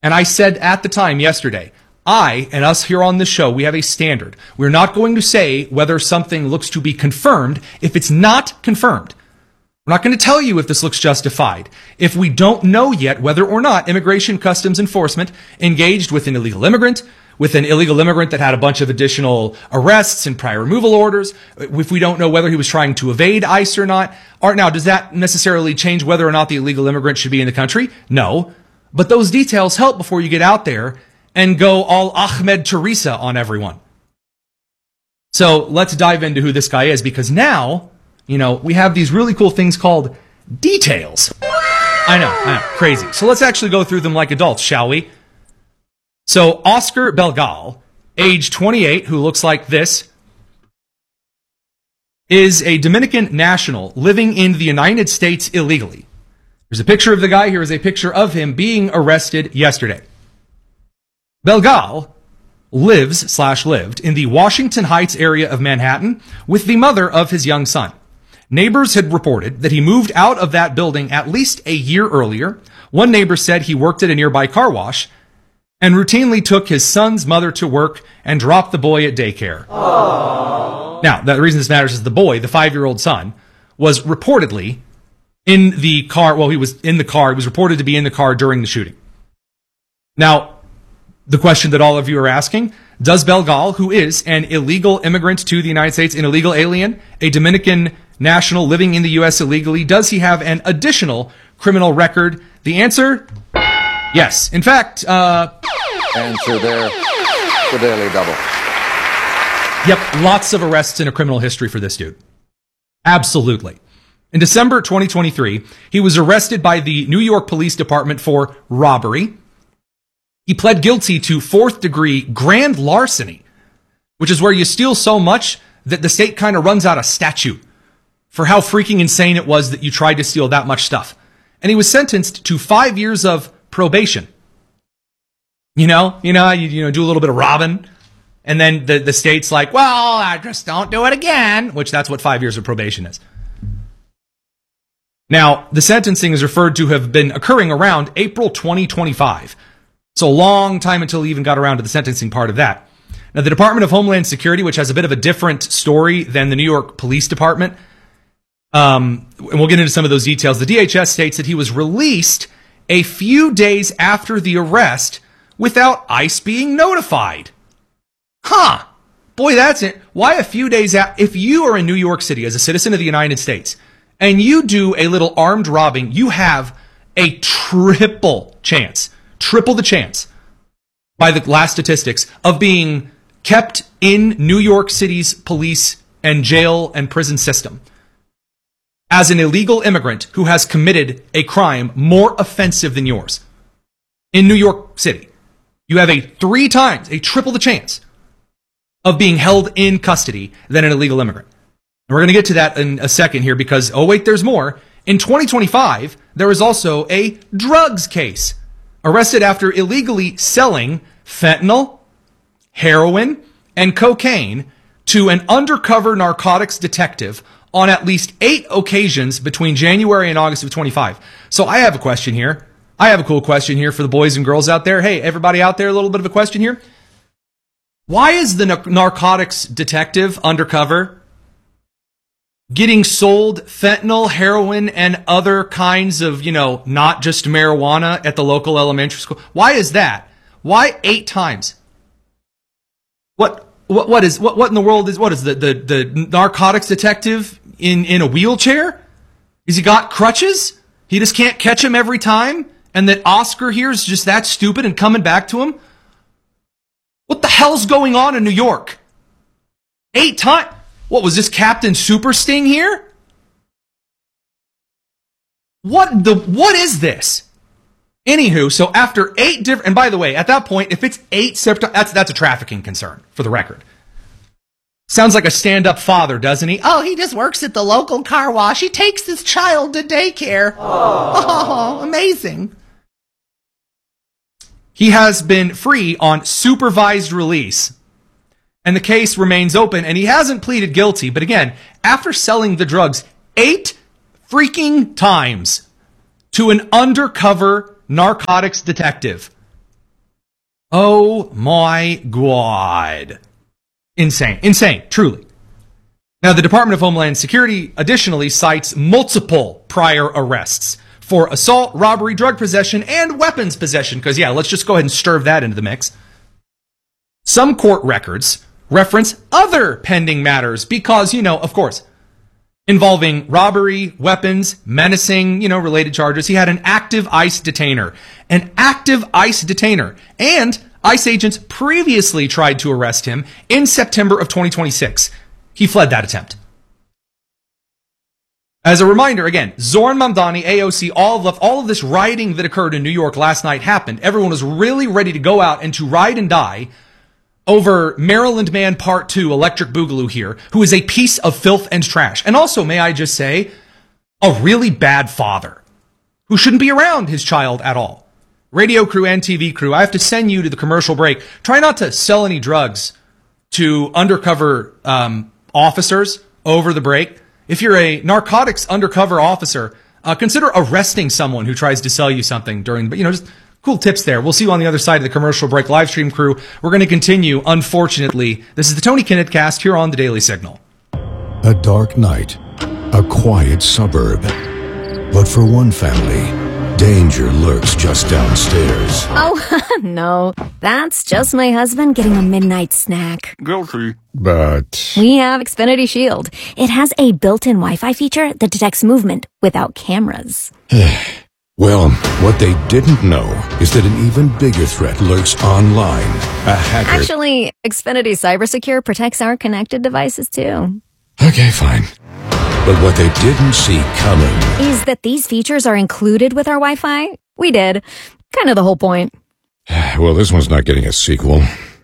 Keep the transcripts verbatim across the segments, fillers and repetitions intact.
And I said at the time yesterday, I and us here on this show, we have a standard. We're not going to say whether something looks to be confirmed if it's not confirmed. We're not going to tell you if this looks justified. If we don't know yet whether or not Immigration Customs Enforcement engaged with an illegal immigrant, with an illegal immigrant that had a bunch of additional arrests and prior removal orders, if we don't know whether he was trying to evade ICE or not. Or now, does that necessarily change whether or not the illegal immigrant should be in the country? No. But those details help before you get out there and go all Ahmed Teresa on everyone. So let's dive into who this guy is, because now, you know, we have these really cool things called details. I know, I know, crazy. So let's actually go through them like adults, shall we? So Oscar Belgal, age twenty-eight, who looks like this, is a Dominican national living in the United States illegally. There's a picture of the guy. Here is a picture of him being arrested yesterday. Belgal lives slash lived in the Washington Heights area of Manhattan with the mother of his young son. Neighbors had reported that he moved out of that building at least a year earlier. One neighbor said he worked at a nearby car wash and routinely took his son's mother to work and dropped the boy at daycare. Aww. Now, the reason this matters is the boy, the five-year-old son, was reportedly in the car. Well, he was in the car. He was reported to be in the car during the shooting. Now, the question that all of you are asking, does Belgal, who is an illegal immigrant to the United States, an illegal alien, a Dominican national living in the U S illegally, does he have an additional criminal record? The answer, yes. In fact, uh... answer there, the Daily Double. Yep, lots of arrests and a criminal history for this dude. Absolutely. In December twenty twenty-three, he was arrested by the New York Police Department for robbery. He pled guilty to fourth degree grand larceny, which is where you steal so much that the state kind of runs out of statute for how freaking insane it was that you tried to steal that much stuff. And he was sentenced to five years of probation. You know, you know, you, you know, do a little bit of robbing, and then the, the state's like, well, I just don't do it again, which that's what five years of probation is. Now, the sentencing is referred to have been occurring around April twenty twenty-five. So a long time until he even got around to the sentencing part of that. Now, the Department of Homeland Security, which has a bit of a different story than the New York Police Department, um, and we'll get into some of those details. The D H S states that he was released a few days after the arrest without ICE being notified. Huh. Boy, that's it. Why a few days after? If you are in New York City as a citizen of the United States and you do a little armed robbing, you have a triple chance. Triple the chance, by the last statistics, of being kept in New York City's police and jail and prison system as an illegal immigrant who has committed a crime more offensive than yours. In New York City, you have a three times, a triple the chance of being held in custody than an illegal immigrant. And we're going to get to that in a second here because, oh wait, there's more. In twenty twenty-five, there was also a drugs case. Arrested after illegally selling fentanyl, heroin, and cocaine to an undercover narcotics detective on at least eight occasions between January and August of twenty-five. So I have a question here. I have a cool question here for the boys and girls out there. Hey, everybody out there, a little bit of a question here. Why is the narcotics detective undercover getting sold fentanyl, heroin, and other kinds of, you know, not just marijuana at the local elementary school? Why is that? Why eight times? What what what is what what in the world is what is the the, the narcotics detective in, in a wheelchair? Has he got crutches? He just can't catch him every time? And that Oscar here is just that stupid and coming back to him? What the hell's going on in New York? Eight times? What, was this Captain Super Sting here? What the, what is this? Anywho, so after eight different, and by the way, at that point, if it's eight separate, that's, that's a trafficking concern, for the record. Sounds like a stand-up father, doesn't he? Oh, he just works at the local car wash. He takes his child to daycare. Oh, amazing. He has been free on supervised release. And the case remains open, and he hasn't pleaded guilty. But again, after selling the drugs eight freaking times to an undercover narcotics detective, Oh my God. Insane. Insane. Truly. Now, the Department of Homeland Security additionally cites multiple prior arrests for assault, robbery, drug possession, and weapons possession. Because, yeah, let's just go ahead and stir that into the mix. Some court records reference other pending matters because, you know, of course, involving robbery, weapons, menacing, you know, related charges. He had an active ICE detainer. An active ICE detainer. And ICE agents previously tried to arrest him in September of twenty twenty-six. He fled that attempt. As a reminder, again, Zoran Mamdani, A O C, all of, all of this rioting that occurred in New York last night happened. Everyone was really ready to go out and to ride and die over Maryland Man Part two, Electric Boogaloo here, who is a piece of filth and trash. And also, may I just say, a really bad father who shouldn't be around his child at all. Radio crew and T V crew, I have to send you to the commercial break. Try not to sell any drugs to undercover um, officers over the break. If you're a narcotics undercover officer, uh, consider arresting someone who tries to sell you something during, you know, just cool tips there. We'll see you on the other side of the commercial break. Live stream crew, we're going to continue, unfortunately. This is the Tony Kinnett Cast here on the Daily Signal. A dark night, a quiet suburb. But for one family, danger lurks just downstairs. Oh, no. That's just my husband getting a midnight snack. Guilty. But We have Xfinity Shield. It has a built-in Wi-Fi feature that detects movement without cameras. well, what they didn't know is that an even bigger threat lurks online. A hacker. Actually, Xfinity Cybersecure protects our connected devices, too. Okay, fine. But what they didn't see coming is that these features are included with our Wi-Fi. We did. Kind of the whole point. Well, this one's not getting a sequel.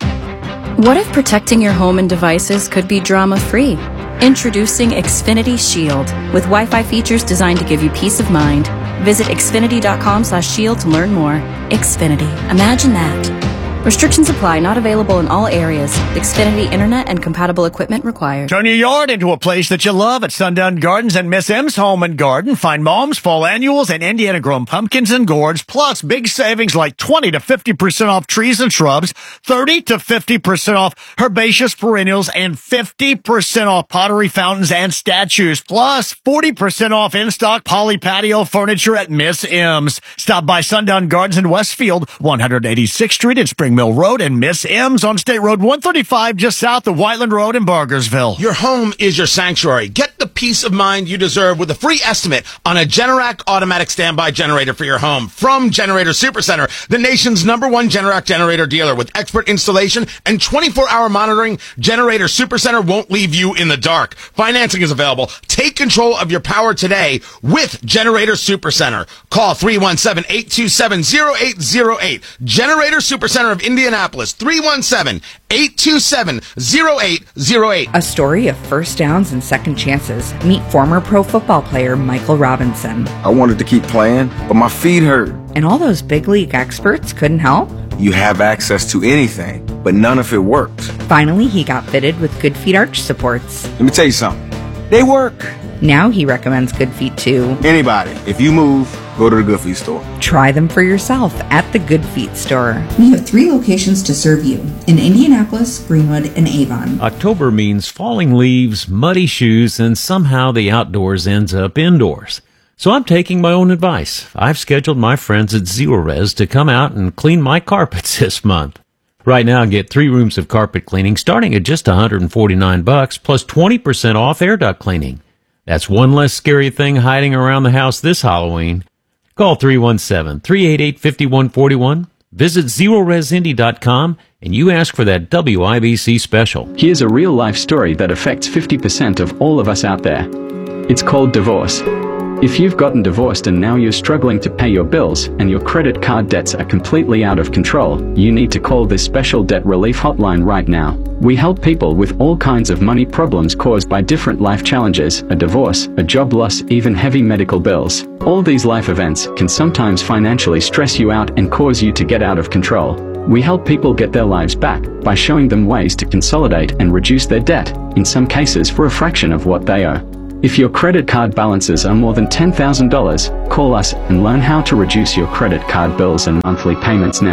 What if protecting your home and devices could be drama-free? Introducing Xfinity Shield, with Wi-Fi features designed to give you peace of mind. Visit xfinity.com slash shield to learn more. Xfinity. Imagine that. Restrictions apply. Not available in all areas. Xfinity Internet and compatible equipment required. Turn your yard into a place that you love at Sundown Gardens and Miss M's Home and Garden. Find Mom's Fall Annuals and Indiana-grown pumpkins and gourds, plus big savings like twenty to fifty percent off trees and shrubs, thirty to fifty percent off herbaceous perennials, and fifty percent off pottery fountains and statues, plus forty percent off in-stock poly patio furniture at Miss M's. Stop by Sundown Gardens in Westfield, one eighty-sixth Street in Spring Mill Road, and Miss M's on State Road one thirty-five just south of Whiteland Road in Bargersville. Your home is your sanctuary. Get the peace of mind you deserve with a free estimate on a Generac automatic standby generator for your home from Generator Supercenter, the nation's number one Generac generator dealer. With expert installation and twenty-four hour monitoring, Generator Supercenter won't leave you in the dark. Financing is available. Take control of your power today with Generator Supercenter. Call three one seven, eight two seven, zero eight zero eight. Generator Supercenter of Indianapolis, three one seven, eight two seven, zero eight zero eight. A story of first downs and second chances. Meet former pro football player Michael Robinson. I wanted to keep playing, but my feet hurt. And all those big league experts couldn't help? You have access to anything, but none of it worked. Finally, he got fitted with Good Feet arch supports. Let me tell you something. They work. Now he recommends Good Feet to anybody. If you move, go to the Good Feet store. Try them for yourself at the Good Feet store. We have three locations to serve you in Indianapolis, Greenwood, and Avon. October means falling leaves, muddy shoes, and somehow the outdoors ends up indoors. So I'm taking my own advice. I've scheduled my friends at Zerorez to come out and clean my carpets this month. Right now, get three rooms of carpet cleaning starting at just one hundred forty-nine bucks plus twenty percent off air duct cleaning. That's one less scary thing hiding around the house this Halloween. Call three one seven, three eight eight, five one four one, visit zerorez indy dot com, and you ask for that W I B C special. Here's a real-life story that affects fifty percent of all of us out there. It's called divorce. If you've gotten divorced and now you're struggling to pay your bills and your credit card debts are completely out of control, you need to call this special debt relief hotline right now. We help people with all kinds of money problems caused by different life challenges, a divorce, a job loss, even heavy medical bills. All these life events can sometimes financially stress you out and cause you to get out of control. We help people get their lives back by showing them ways to consolidate and reduce their debt, in some cases for a fraction of what they owe. If your credit card balances are more than ten thousand dollars, call us and learn how to reduce your credit card bills and monthly payments now.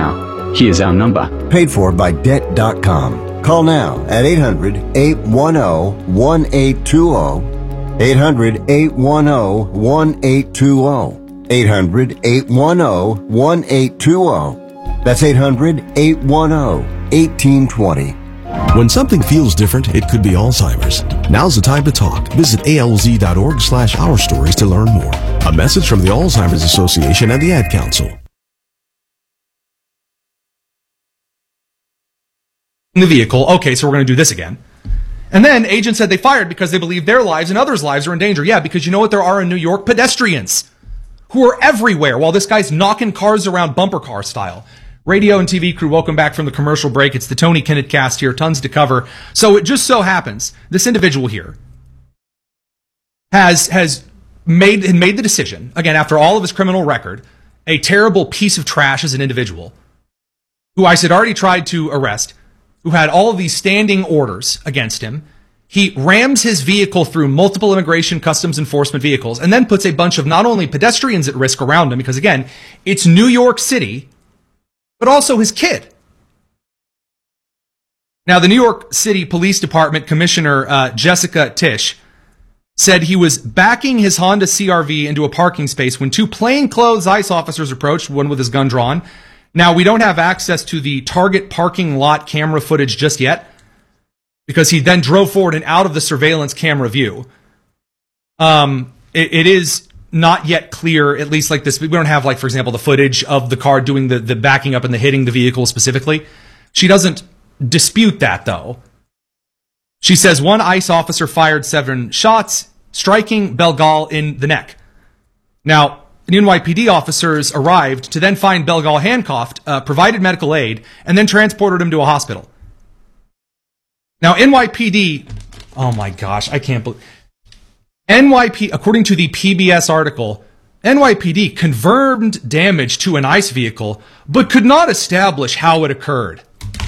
Here's our number. Paid for by debt dot com. Call now at eight hundred, eight one zero, one eight two zero. eight hundred, eight one zero, one eight two zero. eight hundred, eight one zero, one eight two zero. That's eight hundred, eight one zero, one eight two zero. When something feels different, it could be Alzheimer's. Now's the time to talk. Visit A L Z dot org slash our stories to learn more. A message from the Alzheimer's Association and the Ad Council. In the vehicle, okay, so we're going to do this again. And then agents said they fired because they believe their lives and others' lives are in danger. Yeah, because you know what there are in New York? Pedestrians who are everywhere while this guy's knocking cars around bumper car style. Radio and T V crew, welcome back from the commercial break. It's the Tony Kinnett cast here, tons to cover. So it just so happens, this individual here has has made, had made the decision, again, after all of his criminal record, a terrible piece of trash as an individual, who I said already tried to arrest, who had all of these standing orders against him. He rams his vehicle through multiple immigration customs enforcement vehicles and then puts a bunch of not only pedestrians at risk around him, because again, it's New York City, but also his kid. Now, the New York City Police Department Commissioner uh, Jessica Tisch said he was backing his Honda C R V into a parking space when two plainclothes ICE officers approached, one with his gun drawn. Now, we don't have access to the Target parking lot camera footage just yet, because he then drove forward and out of the surveillance camera view. Um, it, it is not yet clear, at least like this. We don't have, like, for example, the footage of the car doing the, the backing up and the hitting the vehicle specifically. She doesn't dispute that, though. She says one ICE officer fired seven shots, striking Belgal in the neck. Now, the N Y P D officers arrived to then find Belgal handcuffed, uh, provided medical aid, and then transported him to a hospital. Now, N Y P D, oh my gosh, I can't believe... N Y P D, according to the P B S article, N Y P D confirmed damage to an ICE vehicle, but could not establish how it occurred.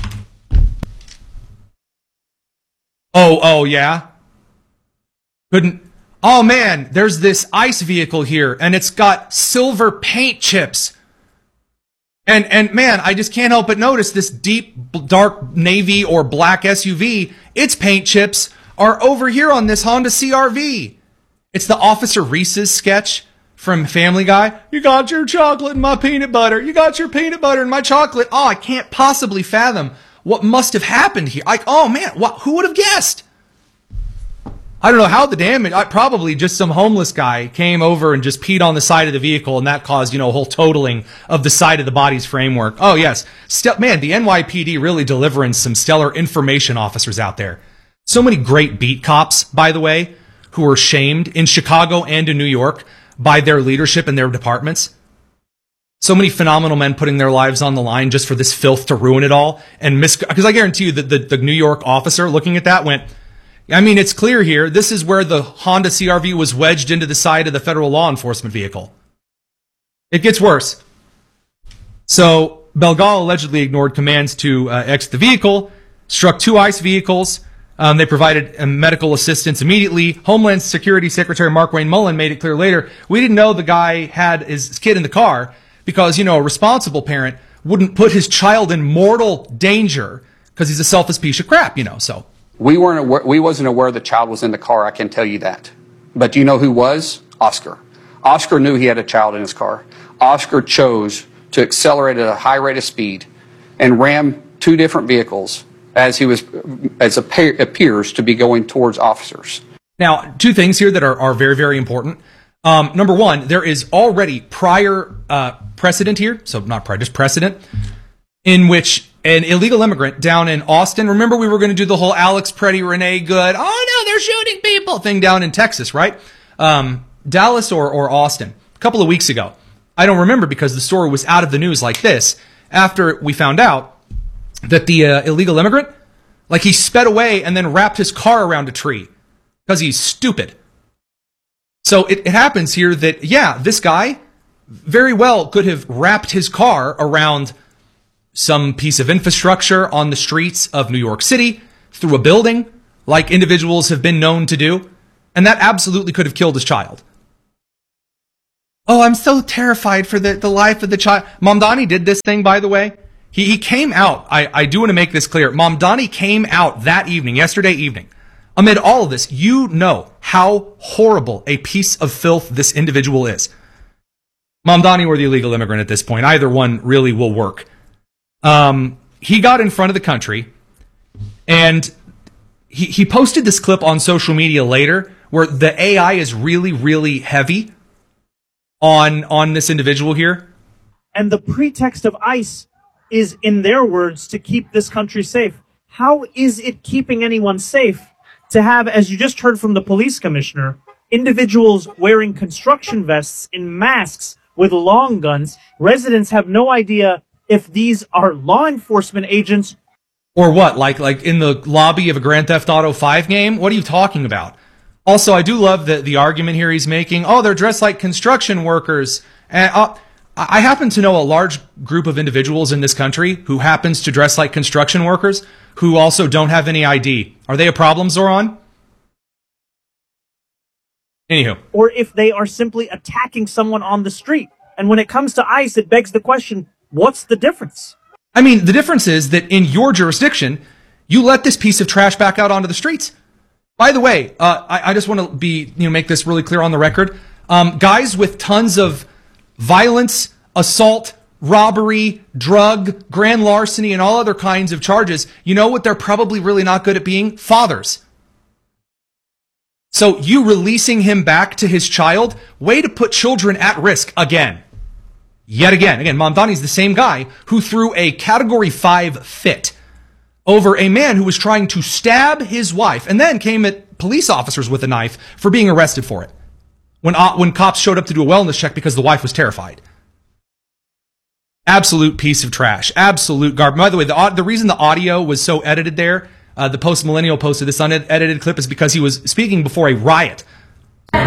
Oh, oh, yeah? Couldn't... Oh, man, there's this ICE vehicle here, and it's got silver paint chips. And, and man, I just can't help but notice this deep, dark navy or black S U V, its paint chips are over here on this Honda C R V. It's the Officer Reese's sketch from Family Guy. You got your chocolate and my peanut butter. You got your peanut butter and my chocolate. Oh, I can't possibly fathom what must have happened here. Like, oh man, what, who would have guessed? I don't know how the damage, I, probably just some homeless guy came over and just peed on the side of the vehicle, and that caused, you know, a whole totaling of the side of the body's framework. Oh yes. St- man, the N Y P D really delivering some stellar information officers out there. So many great beat cops, by the way, who were shamed in Chicago and in New York by their leadership and their departments. So many phenomenal men putting their lives on the line just for this filth to ruin it all. And mis- because I guarantee you that the, the New York officer looking at that went, I mean, it's clear here. This is where the Honda C R V was wedged into the side of the federal law enforcement vehicle. It gets worse. So Belgal allegedly ignored commands to uh, exit the vehicle, struck two ICE vehicles. Um, they provided uh, medical assistance immediately. Homeland Security Secretary Mark Wayne Mullen made it clear later, we didn't know the guy had his, his kid in the car because, you know, a responsible parent wouldn't put his child in mortal danger because he's a selfish piece of crap, you know, so. We weren't aware, we wasn't aware the child was in the car, I can tell you that. But do you know who was? Oscar. Oscar knew he had a child in his car. Oscar chose to accelerate at a high rate of speed and ram two different vehicles as he was, as appear, appears to be going towards officers. Now, two things here that are, are very, very important. Um, number one, there is already prior uh, precedent here, so not prior, just precedent, in which an illegal immigrant down in Austin, remember we were going to do the whole Alex Preddy, Renee Good, oh no, they're shooting people thing down in Texas, right? Um, Dallas or, or Austin, a couple of weeks ago. I don't remember because the story was out of the news like this, after we found out that the uh, illegal immigrant, like he sped away and then wrapped his car around a tree because he's stupid. So it, it happens here that, yeah, this guy very well could have wrapped his car around some piece of infrastructure on the streets of New York City, through a building, like individuals have been known to do, and that absolutely could have killed his child. Oh, I'm so terrified for the, the life of the child. Mamdani did this thing, by the way. He, he came out, I, I do want to make this clear. Mamdani came out that evening, yesterday evening. Amid all of this, you know how horrible a piece of filth this individual is. Mamdani or the illegal immigrant at this point. Either one really will work. Um, he got in front of the country, and he, he posted this clip on social media later where the A I is really, really heavy on, on this individual here. And the pretext of ICE is, in their words, to keep this country safe. How is it keeping anyone safe to have, as you just heard from the police commissioner, individuals wearing construction vests in masks with long guns? Residents have no idea if these are law enforcement agents. Or what? Like, like in the lobby of a Grand Theft Auto five game? What are you talking about? Also, I do love the, the argument here he's making. Oh, they're dressed like construction workers. And uh, I happen to know a large group of individuals in this country who happens to dress like construction workers who also don't have any I D. Are they a problem, Zoran? Anywho. Or if they are simply attacking someone on the street. And when it comes to ICE, it begs the question, what's the difference? I mean, the difference is that in your jurisdiction, you let this piece of trash back out onto the streets. By the way, uh, I, I just want to be, you know, make this really clear on the record. Um, guys with tons of violence, assault, robbery, drug, grand larceny, and all other kinds of charges, you know what they're probably really not good at being? Fathers. So you releasing him back to his child, way to put children at risk again. Yet again. Again, Mamdani's the same guy who threw a Category five fit over a man who was trying to stab his wife and then came at police officers with a knife for being arrested for it when, uh, when cops showed up to do a wellness check because the wife was terrified. Absolute piece of trash. Absolute garbage. By the way, the, the reason the audio was so edited there, uh, the Post-Millennial posted this unedited clip, is because he was speaking before a riot of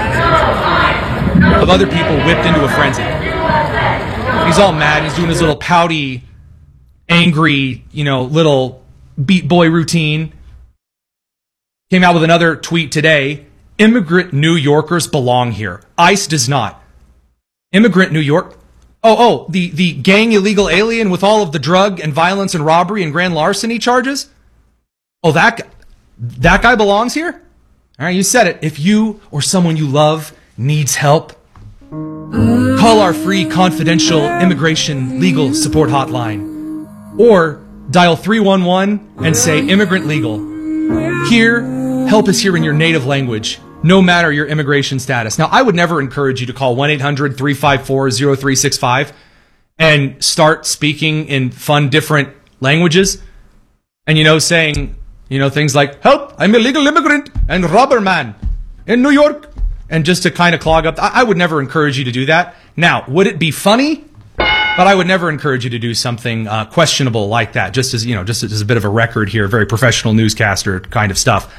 other people whipped into a frenzy. He's all mad. He's doing his little pouty, angry, you know, little beat boy routine. Came out with another tweet today. Immigrant New Yorkers belong here. ICE does not. Immigrant New York... Oh, oh, the, the gang illegal alien with all of the drug and violence and robbery and grand larceny charges? Oh, that guy, that guy belongs here? All right, you said it. If you or someone you love needs help, call our free confidential immigration legal support hotline. Or dial three one one and say immigrant legal. Here, help is here in your native language, no matter your immigration status. Now, I would never encourage you to call one eight hundred three five four zero three six five and start speaking in fun, different languages. And, you know, saying, you know, things like, help, I'm a legal immigrant and robber man in New York. And just to kind of clog up, I would never encourage you to do that. Now, would it be funny? But I would never encourage you to do something uh, questionable like that, just as, you know, just as a bit of a record here, very professional newscaster kind of stuff.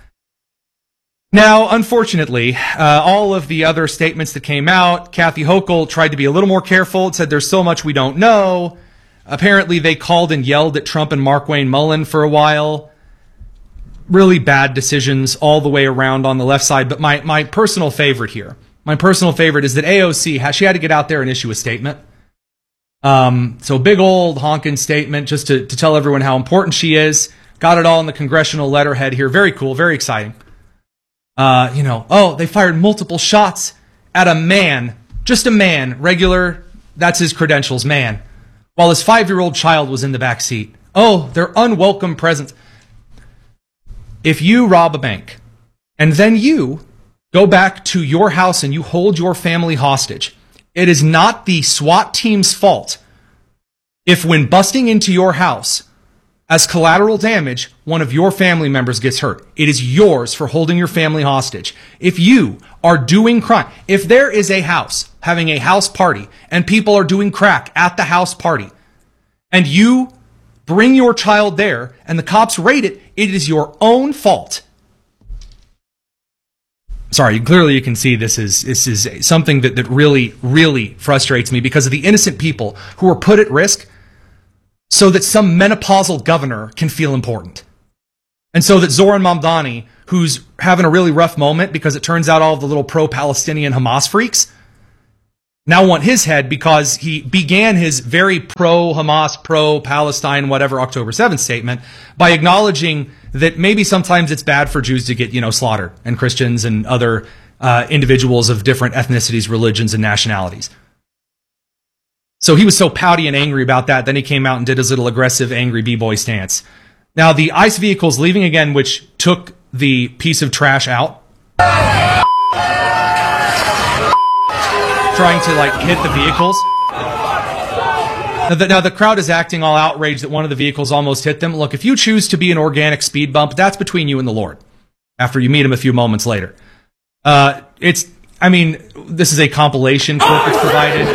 Now, unfortunately, uh, all of the other statements that came out, Kathy Hochul tried to be a little more careful. It said there's so much we don't know. Apparently, they called and yelled at Trump and Markwayne Mullin for a while. Really bad decisions all the way around on the left side. But my, my personal favorite here, my personal favorite is that A O C, has, she had to get out there and issue a statement. Um, so big old honking statement just to, to tell everyone how important she is. Got it all in the congressional letterhead here. Very cool, very exciting. Uh, you know, oh, they fired multiple shots at a man, just a man, regular, that's his credentials, man, while his five-year-old child was in the back seat. Oh, their unwelcome presence. If you rob a bank and then you go back to your house and you hold your family hostage, it is not the SWAT team's fault if when busting into your house as collateral damage, one of your family members gets hurt. It is yours for holding your family hostage. If you are doing crime, if there is a house having a house party and people are doing crack at the house party and you bring your child there and the cops raid it, it is your own fault. Sorry, clearly you can see this is this is something that, that really, really frustrates me because of the innocent people who are put at risk so that some menopausal governor can feel important. And so that Zoran Mamdani, who's having a really rough moment because it turns out all of the little pro-Palestinian Hamas freaks now want his head because he began his very pro-Hamas, pro-Palestine, whatever October seventh statement by acknowledging that maybe sometimes it's bad for Jews to get, you know, slaughtered, and Christians and other uh, individuals of different ethnicities, religions, and nationalities. So he was so pouty and angry about that, then he came out and did his little aggressive, angry b-boy stance. Now, the ICE vehicle's leaving again, which took the piece of trash out, trying to, like, hit the vehicles. Now the, now, the crowd is acting all outraged that one of the vehicles almost hit them. Look, if you choose to be an organic speed bump, that's between you and the Lord, after you meet him a few moments later. Uh, it's, I mean, this is a compilation clip that's provided.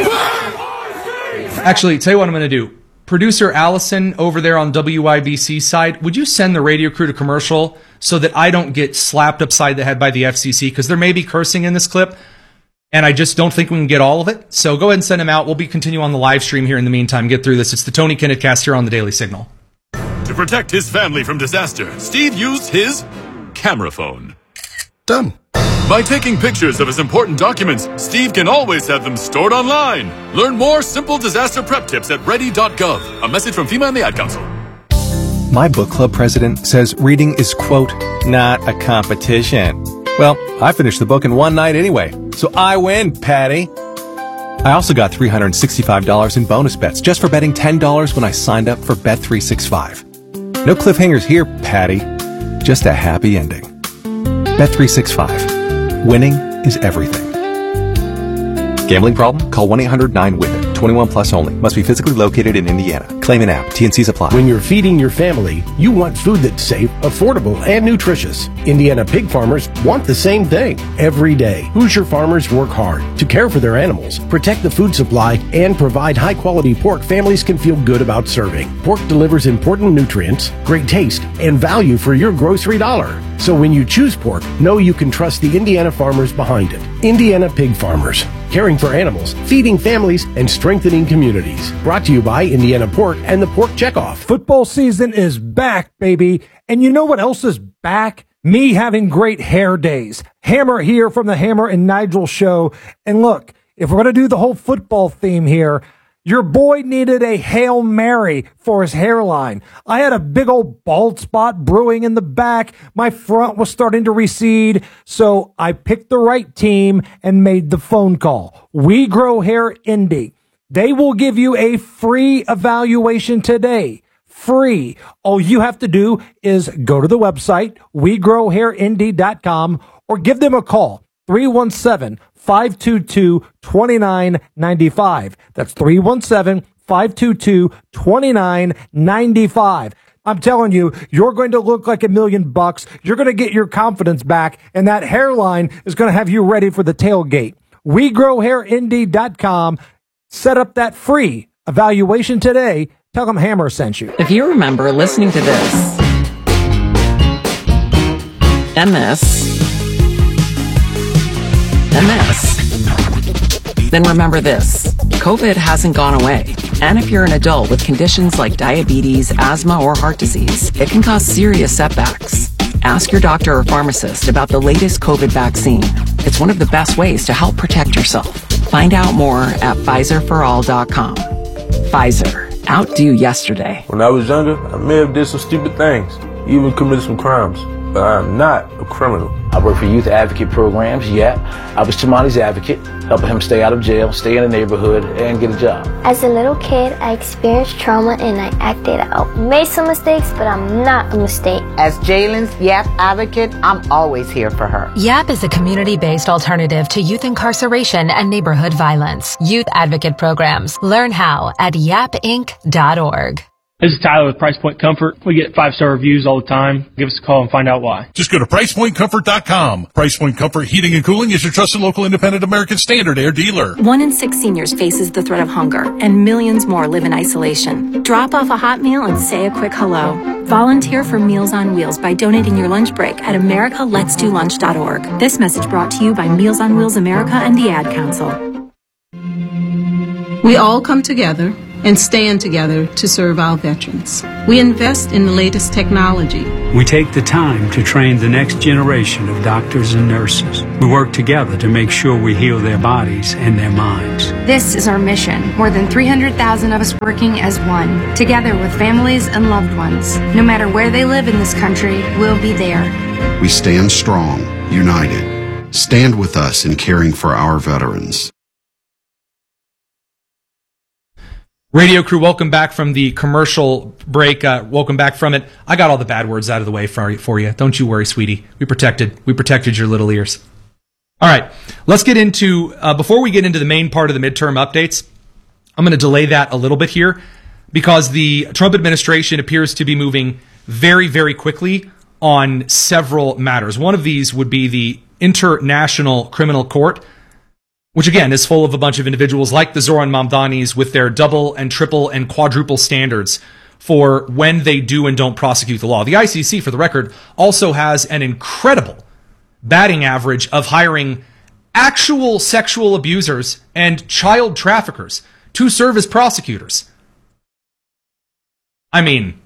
Actually, tell you what I'm going to do. Producer Allison over there on W I B C side, would you send the radio crew to commercial so that I don't get slapped upside the head by the F C C? Because there may be cursing in this clip, and I just don't think we can get all of it. So go ahead and send him out. We'll be continue on the live stream here in the meantime. Get through this. It's the Tony Kinnett Cast here on the Daily Signal. To protect his family from disaster, Steve used his camera phone. Done. By taking pictures of his important documents, Steve can always have them stored online. Learn more simple disaster prep tips at ready dot gov. A message from FEMA and the Ad Council. My book club president says reading is, quote, not a competition. Well, I finished the book in one night anyway, so I win, Patty. I also got three hundred sixty-five dollars in bonus bets just for betting ten dollars when I signed up for Bet three sixty-five. No cliffhangers here, Patty. Just a happy ending. Bet three sixty-five. Winning is everything. Gambling problem? Call one eight hundred nine with it. twenty-one plus only. Must be physically located in Indiana. Claim an app. T N Cs apply. When you're feeding your family, you want food that's safe, affordable, and nutritious. Indiana pig farmers want the same thing every day. Hoosier farmers work hard to care for their animals, protect the food supply, and provide high-quality pork families can feel good about serving. Pork delivers important nutrients, great taste, and value for your grocery dollar. So when you choose pork, know you can trust the Indiana farmers behind it. Indiana Pig Farmers. Caring for animals, feeding families, and strengthening communities. Brought to you by Indiana Pork and the Pork Checkoff. Football season is back, baby. And you know what else is back? Me having great hair days. Hammer here from the Hammer and Nigel show. And look, if we're going to do the whole football theme here, your boy needed a Hail Mary for his hairline. I had a big old bald spot brewing in the back. My front was starting to recede. So I picked the right team and made the phone call. We Grow Hair Indy. They will give you a free evaluation today. Free. All you have to do is go to the website, we grow hair indy dot com, or give them a call, three one seven, five two two, two nine nine five. That's three one seven, five two two, two nine nine five. I'm telling you, you're going to look like a million bucks. You're going to get your confidence back, and that hairline is going to have you ready for the tailgate. we grow hair indy dot com. Set up that free evaluation today. Tell them Hammer sent you. If you remember listening to this, and this, and this, then remember this. COVID hasn't gone away. And if you're an adult with conditions like diabetes, asthma, or heart disease, it can cause serious setbacks. Ask your doctor or pharmacist about the latest COVID vaccine. It's one of the best ways to help protect yourself. Find out more at Pfizer for all dot com. Pfizer. Outdo yesterday. When I was younger, I may have did some stupid things, even committed some crimes, but I am not a criminal. I work for youth advocate programs, yeah. I was Tamani's advocate, helping him stay out of jail, stay in the neighborhood, and get a job. As a little kid, I experienced trauma and I acted out. Made some mistakes, but I'm not a mistake. As Jalen's YAP advocate, I'm always here for her. YAP is a community-based alternative to youth incarceration and neighborhood violence. Youth advocate programs. Learn how at yap inc dot org. This is Tyler with Price Point Comfort. We get five-star reviews all the time. Give us a call and find out why. Just go to price point comfort dot com. Price Point Comfort Heating and Cooling is your trusted local independent American Standard Air dealer. One in six seniors faces the threat of hunger, and millions more live in isolation. Drop off a hot meal and say a quick hello. Volunteer for Meals on Wheels by donating your lunch break at america lets do lunch dot org. This message brought to you by Meals on Wheels America and the Ad Council. We all come together and stand together to serve our veterans. We invest in the latest technology. We take the time to train the next generation of doctors and nurses. We work together to make sure we heal their bodies and their minds. This is our mission. More than three hundred thousand of us working as one, together with families and loved ones. No matter where they live in this country, we'll be there. We stand strong, united. Stand with us in caring for our veterans. Radio crew, welcome back from the commercial break. Uh, welcome back from it. I got all the bad words out of the way for, for you. Don't you worry, sweetie. We protected. We protected your little ears. All right, let's get into, uh, before we get into the main part of the midterm updates, I'm going to delay that a little bit here because the Trump administration appears to be moving very, very quickly on several matters. One of these would be the International Criminal Court, which again is full of a bunch of individuals like the Zoran Mamdanis with their double and triple and quadruple standards for when they do and don't prosecute the law. The I C C, for the record, also has an incredible batting average of hiring actual sexual abusers and child traffickers to serve as prosecutors. I mean,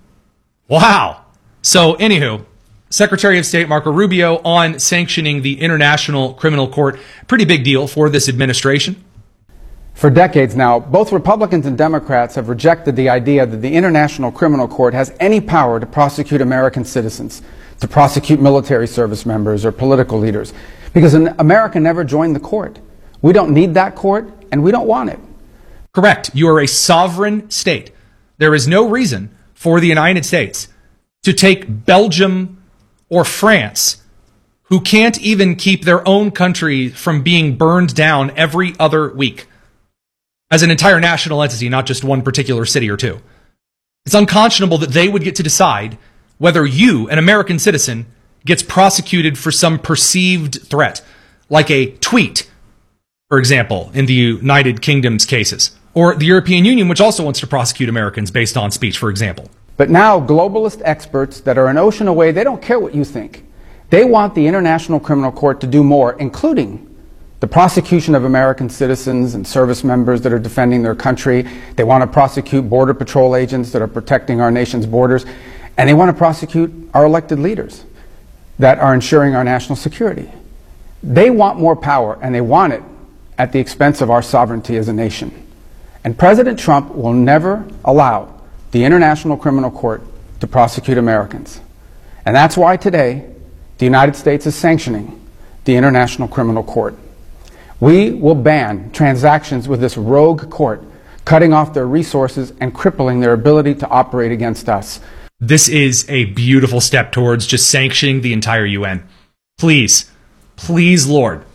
wow. So, anywho, Secretary of State Marco Rubio on sanctioning the International Criminal Court. Pretty big deal for this administration. For decades now, both Republicans and Democrats have rejected the idea that the International Criminal Court has any power to prosecute American citizens, to prosecute military service members or political leaders, because America never joined the court. We don't need that court, and we don't want it. Correct. You are a sovereign state. There is no reason for the United States to take Belgium or France, who can't even keep their own country from being burned down every other week, as an entire national entity, not just one particular city or two. It's unconscionable that they would get to decide whether you, an American citizen, gets prosecuted for some perceived threat, like a tweet, for example, in the United Kingdom's cases, or the European Union, which also wants to prosecute Americans based on speech, for example. But now globalist experts that are an ocean away, they don't care what you think. They want the International Criminal Court to do more, including the prosecution of American citizens and service members that are defending their country. They want to prosecute Border Patrol agents that are protecting our nation's borders. And they want to prosecute our elected leaders that are ensuring our national security. They want more power, and they want it at the expense of our sovereignty as a nation. And President Trump will never allow the International Criminal Court to prosecute Americans. And that's why today the United States is sanctioning the International Criminal Court. We will ban transactions with this rogue court, cutting off their resources and crippling their ability to operate against us. This is a beautiful step towards just sanctioning the entire U N. Please, please, Lord.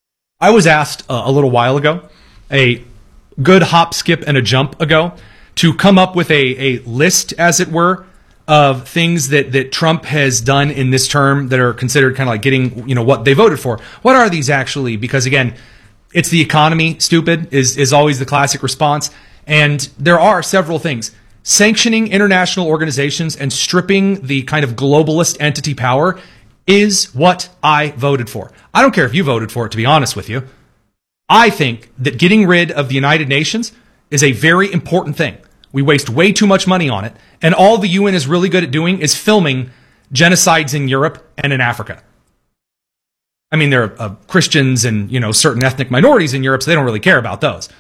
I was asked uh, a little while ago, a good hop, skip, and a jump ago, to come up with a, a list, as it were, of things that, that Trump has done in this term that are considered kind of like getting, you know, what they voted for. What are these actually? Because again, it's the economy, stupid, is, is always the classic response. And there are several things. Sanctioning international organizations and stripping the kind of globalist entity power is what I voted for. I don't care if you voted for it, to be honest with you. I think that getting rid of the United Nations is a very important thing. We waste way too much money on it, and all the U N is really good at doing is filming genocides in Europe and in Africa. I mean, there are uh, Christians and, you know, certain ethnic minorities in Europe, so they don't really care about those.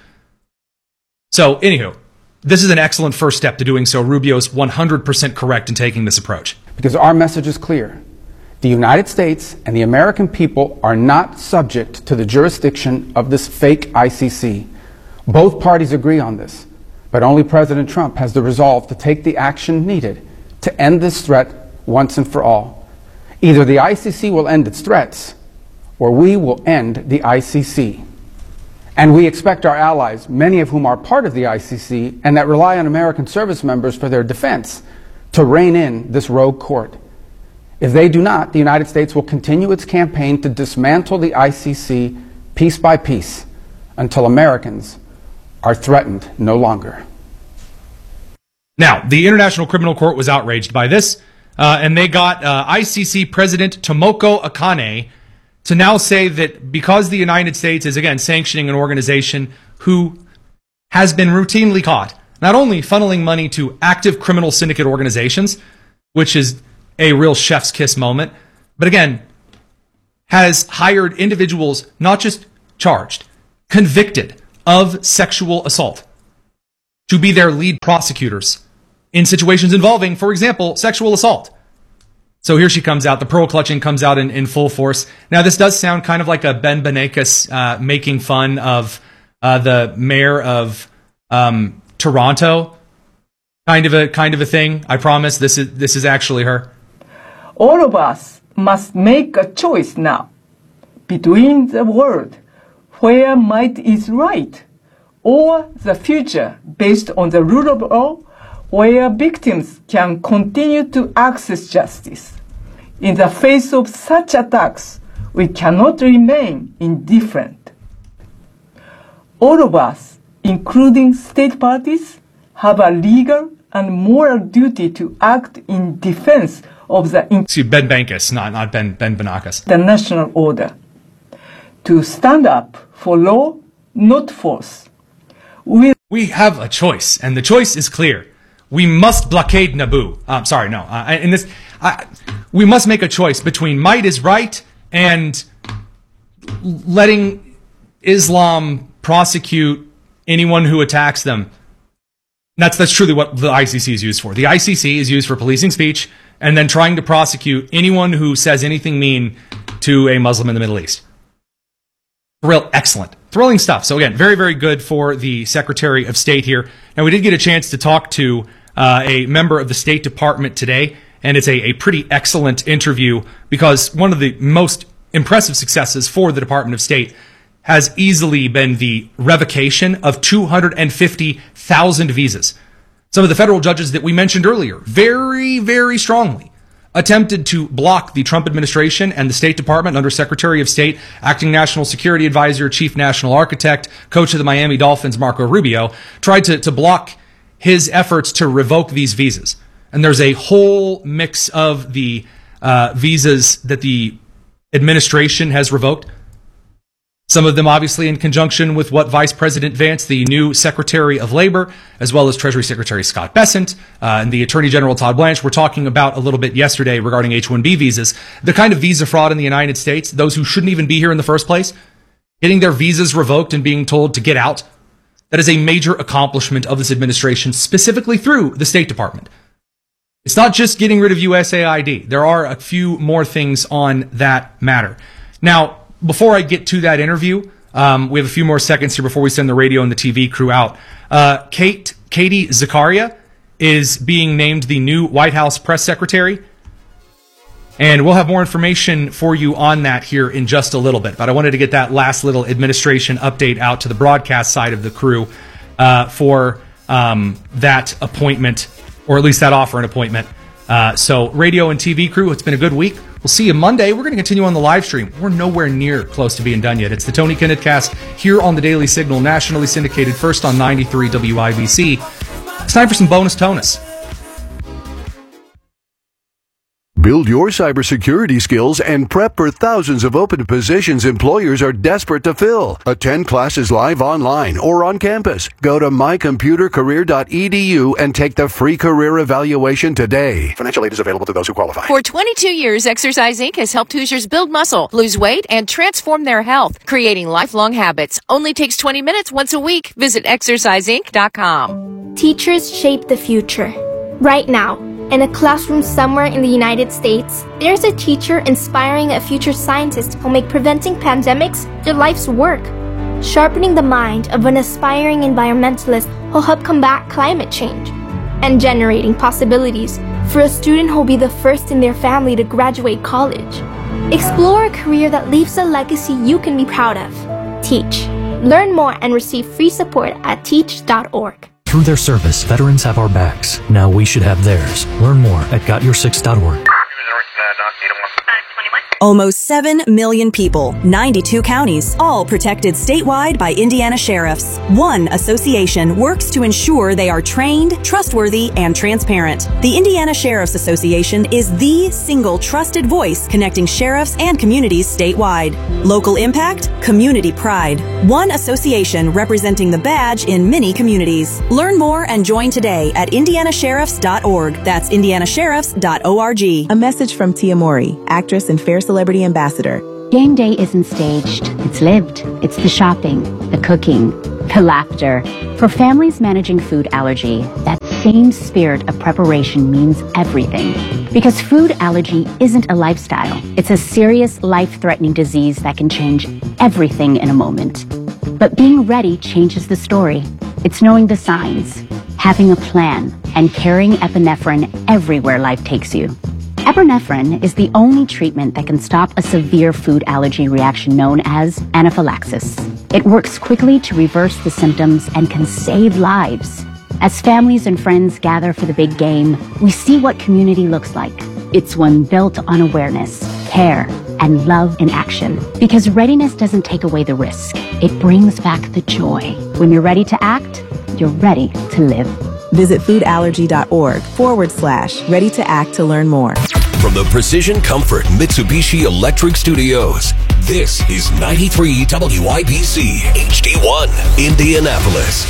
So, anywho, this is an excellent first step to doing so. Rubio's one hundred percent correct in taking this approach. Because our message is clear. The United States and the American people are not subject to the jurisdiction of this fake I C C. Both parties agree on this. But only President Trump has the resolve to take the action needed to end this threat once and for all. Either the I C C will end its threats, or we will end the I C C. And we expect our allies, many of whom are part of the I C C and that rely on American service members for their defense, to rein in this rogue court. If they do not, the United States will continue its campaign to dismantle the I C C piece by piece until Americans are threatened no longer. Now, the International Criminal Court was outraged by this, uh, and they got uh, I C C President Tomoko Akane to now say that because the United States is, again, sanctioning an organization who has been routinely caught not only funneling money to active criminal syndicate organizations, which is a real chef's kiss moment, but again, has hired individuals not just charged, convicted of sexual assault to be their lead prosecutors in situations involving, for example, sexual assault. So here she comes out. The pearl clutching comes out in, in full force. Now, this does sound kind of like a Ben Bernanke uh, making fun of uh, the mayor of um, Toronto, kind of a kind of a thing. I promise this is this is actually her. All of us must make a choice now between the world where might is right or the future based on the rule of law where victims can continue to access justice. In the face of such attacks, we cannot remain indifferent. All of us, including state parties, have a legal and moral duty to act in defense of the See, Ben Bernanke, not, not Ben, Ben Bernanke. international order, to stand up for law, not force. We, we have a choice, and the choice is clear. We must blockade Naboo. Um, sorry, no. Uh, in this, uh, we must make a choice between might is right and letting Islam prosecute anyone who attacks them. That's that's truly what the I C C is used for. The I C C is used for policing speech and then trying to prosecute anyone who says anything mean to a Muslim in the Middle East. Real excellent. Thrilling stuff. So again, very, very good for the Secretary of State here. Now, we did get a chance to talk to uh, a member of the State Department today, and it's a, a pretty excellent interview because one of the most impressive successes for the Department of State has easily been the revocation of two hundred fifty thousand visas. Some of the federal judges that we mentioned earlier very, very strongly attempted to block the Trump administration and the State Department under Secretary of State, Acting National Security Advisor, Chief National Architect, coach of the Miami Dolphins, Marco Rubio, tried to, to block his efforts to revoke these visas. And there's a whole mix of the uh, visas that the administration has revoked. Some of them obviously in conjunction with what Vice President Vance, the new Secretary of Labor, as well as Treasury Secretary Scott Bessent, uh, and the Attorney General Todd Blanche were talking about a little bit yesterday regarding H one B visas. The kind of visa fraud in the United States, those who shouldn't even be here in the first place, getting their visas revoked and being told to get out, that is a major accomplishment of this administration, specifically through the State Department. It's not just getting rid of U S A I D. There are a few more things on that matter. Now, before I get to that interview, um, we have a few more seconds here before we send the radio and the T V crew out. Uh, Kate, Katie Zakaria is being named the new White House press secretary. And we'll have more information for you on that here in just a little bit. But I wanted to get that last little administration update out to the broadcast side of the crew uh, for um, that appointment, or at least that offer and appointment. Uh, so radio and T V crew, it's been a good week. We'll see you Monday. We're going to continue on the live stream. We're nowhere near close to being done yet. It's the Tony Kinnett Cast here on the Daily Signal, nationally syndicated, first on ninety-three W I B C. It's time for some bonus tonus. Build your cybersecurity skills and prep for thousands of open positions employers are desperate to fill. Attend classes live online or on campus. Go to my computer career dot e d u and take the free career evaluation today. Financial aid is available to those who qualify. For twenty-two years, Exercise Incorporated has helped Hoosiers build muscle, lose weight, and transform their health, creating lifelong habits. Only takes twenty minutes once a week. Visit exercise inc dot com. Teachers shape the future. Right now, in a classroom somewhere in the United States, there's a teacher inspiring a future scientist who'll make preventing pandemics their life's work. Sharpening the mind of an aspiring environmentalist who'll help combat climate change. And generating possibilities for a student who'll be the first in their family to graduate college. Explore a career that leaves a legacy you can be proud of. Teach. Learn more and receive free support at teach dot org. Through their service, veterans have our backs. Now we should have theirs. Learn more at got your six dot org. Almost seven million people, ninety-two counties, all protected statewide by Indiana sheriffs. One association works to ensure they are trained, trustworthy, and transparent. The Indiana Sheriff's Association is the single trusted voice connecting sheriffs and communities statewide. Local impact, community pride. One association representing the badge in many communities. Learn more and join today at indiana sheriffs dot org. That's indiana sheriffs dot org. A message from Tia Mowry, actress and Fair Celebrity Ambassador. Game day isn't staged. It's lived. It's the shopping, the cooking, the laughter. For families managing food allergy, that same spirit of preparation means everything. Because food allergy isn't a lifestyle. It's a serious, life-threatening disease that can change everything in a moment. But being ready changes the story. It's knowing the signs, having a plan, and carrying epinephrine everywhere life takes you. Epinephrine is the only treatment that can stop a severe food allergy reaction known as anaphylaxis. It works quickly to reverse the symptoms and can save lives. As families and friends gather for the big game, we see what community looks like. It's one built on awareness, care, and love in action. Because readiness doesn't take away the risk. It brings back the joy. When you're ready to act, you're ready to live. Visit foodallergy.org forward slash ready to act to learn more. From the Precision Comfort Mitsubishi Electric Studios, this is ninety-three W I B C H D one, Indianapolis.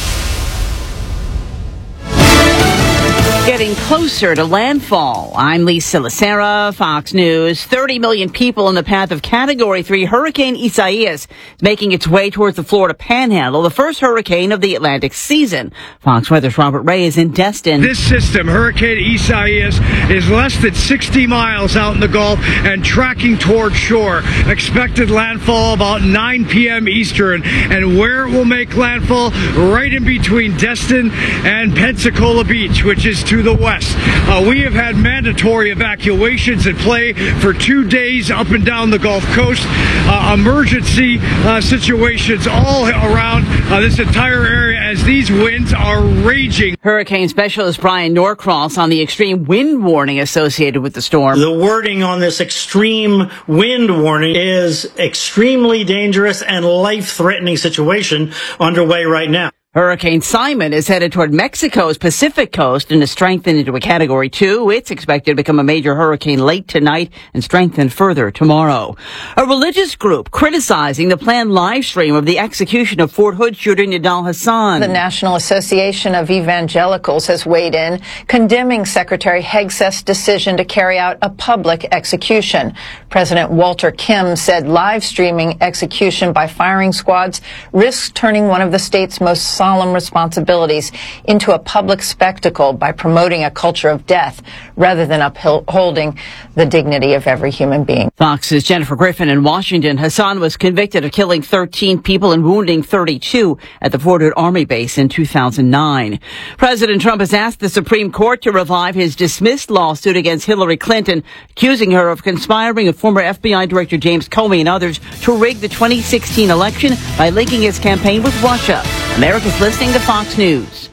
Getting closer to landfall. I'm Lisa Lacera, Fox News. thirty million people in the path of Category three Hurricane Isaias is making its way towards the Florida Panhandle, the first hurricane of the Atlantic season. Fox Weather's Robert Ray is in Destin. This system, Hurricane Isaias, is less than sixty miles out in the Gulf and tracking toward shore. Expected landfall about nine p.m. Eastern, and where it will make landfall, right in between Destin and Pensacola Beach, which is to the west. Uh, we have had mandatory evacuations in play for two days up and down the Gulf Coast. Uh, emergency uh, situations all around uh, this entire area as these winds are raging. Hurricane specialist Brian Norcross on the extreme wind warning associated with the storm. The wording on this extreme wind warning is extremely dangerous and life-threatening situation underway right now. Hurricane Simon is headed toward Mexico's Pacific coast and is strengthened into a Category two. It's expected to become a major hurricane late tonight and strengthen further tomorrow. A religious group criticizing the planned live stream of the execution of Fort Hood shooter Nidal Hasan. The National Association of Evangelicals has weighed in, condemning Secretary Hegseth's decision to carry out a public execution. President Walter Kim said live streaming execution by firing squads risks turning one of the state's most solemn responsibilities into a public spectacle by promoting a culture of death rather than upholding the dignity of every human being. Fox's Jennifer Griffin in Washington. Hasan was convicted of killing thirteen people and wounding thirty-two at the Fort Hood Army base in two thousand nine. President Trump has asked the Supreme Court to revive his dismissed lawsuit against Hillary Clinton, accusing her of conspiring with former F B I Director James Comey and others to rig the twenty sixteen election by linking his campaign with Russia. America's listening to Fox News.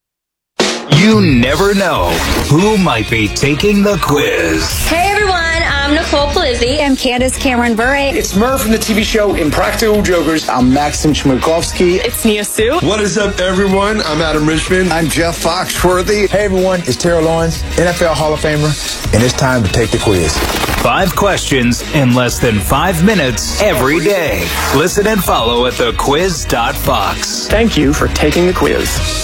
You never know who might be taking the quiz. Hey everyone, I'm Nicole Polizzi. I'm Candace Cameron Bure. It's Murph from the T V show Impractical Jokers. I'm Maxim Chmerkovsky. It's Nia Sue. What is up, everyone? I'm Adam Richmond. I'm Jeff Foxworthy. Hey everyone, it's Terrell Owens, N F L Hall of Famer, and it's time to take the quiz. Five questions in less than five minutes every day. Listen and follow at the quiz dot fox. Thank you for taking the quiz.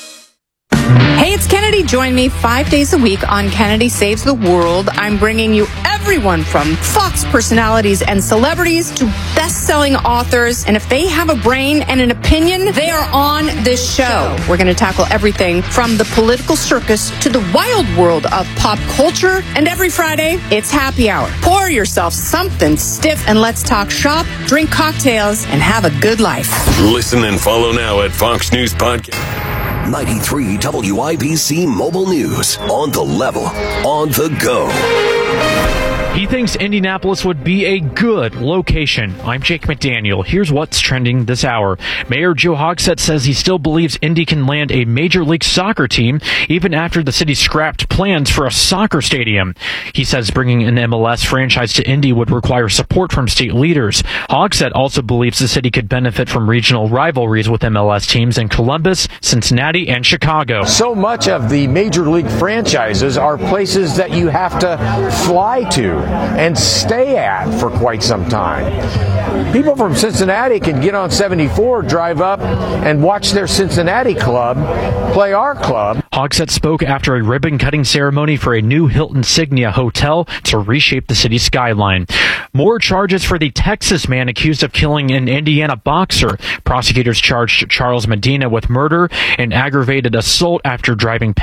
Hey, it's Kennedy. Join me five days a week on Kennedy Saves the World. I'm bringing you everyone from Fox personalities and celebrities to best-selling authors. And if they have a brain and an opinion, they are on this show. We're going to tackle everything from the political circus to the wild world of pop culture. And every Friday, it's happy hour. Pour yourself something stiff and let's talk shop, drink cocktails, and have a good life. Listen and follow now at Fox News Podcast. ninety-three W I B C Mobile News. On the level. On the go. He thinks Indianapolis would be a good location. I'm Jake McDaniel. Here's what's trending this hour. Mayor Joe Hogsett says he still believes Indy can land a Major League Soccer team even after the city scrapped plans for a soccer stadium. He says bringing an M L S franchise to Indy would require support from state leaders. Hogsett also believes the city could benefit from regional rivalries with M L S teams in Columbus, Cincinnati, and Chicago. So much of the Major League franchises are places that you have to fly to and stay at for quite some time. People from Cincinnati can get on seventy-four, drive up, and watch their Cincinnati club play our club. Hogsett spoke after a ribbon-cutting ceremony for a new Hilton Signia hotel to reshape the city's skyline. More charges for the Texas man accused of killing an Indiana boxer. Prosecutors charged Charles Medina with murder and aggravated assault after driving